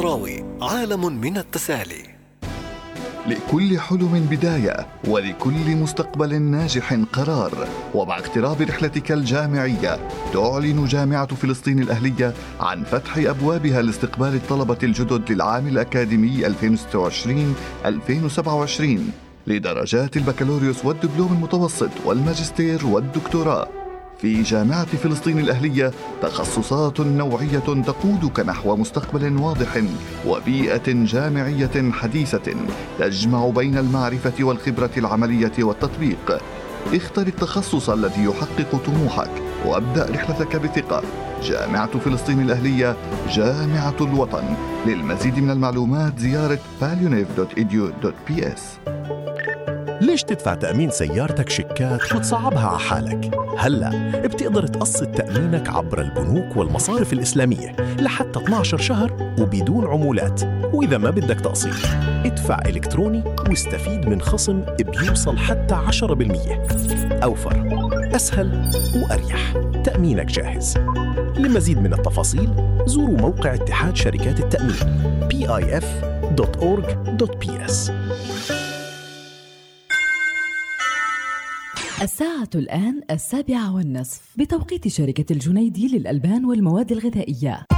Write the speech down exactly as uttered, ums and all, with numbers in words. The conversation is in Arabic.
الشعراوي، عالم من التسالي. لكل حلم بداية، ولكل مستقبل ناجح قرار. ومع اقتراب رحلتك الجامعية، تعلن جامعة فلسطين الأهلية عن فتح أبوابها لاستقبال الطلبة الجدد للعام الأكاديمي ألفين وستة وعشرين ألفين وسبعة وعشرين لدرجات البكالوريوس والدبلوم المتوسط والماجستير والدكتوراه. في جامعة فلسطين الأهلية تخصصات نوعية تقودك نحو مستقبل واضح وبيئة جامعية حديثة تجمع بين المعرفة والخبرة العملية والتطبيق. اختر التخصص الذي يحقق طموحك وابدأ رحلتك بثقة. جامعة فلسطين الأهلية، جامعة الوطن. للمزيد من المعلومات زيارة باليونيف دوت إي دي يو دوت بي إس. ليش تدفع تأمين سيارتك شيكات وتصعبها على حالك؟ هلأ بتقدر تقسط تأمينك عبر البنوك والمصارف الإسلامية لحتى اثني عشر شهر وبدون عمولات. وإذا ما بدك تقسيط، ادفع إلكتروني واستفيد من خصم بيوصل حتى عشرة بالمية. أوفر، أسهل وأريح. تأمينك جاهز. لمزيد من التفاصيل زوروا موقع اتحاد شركات التأمين بي آي إف دوت أورج دوت بي إس. الساعة الآن السابعة والنصف بتوقيت شركة الجنيدي للألبان والمواد الغذائية.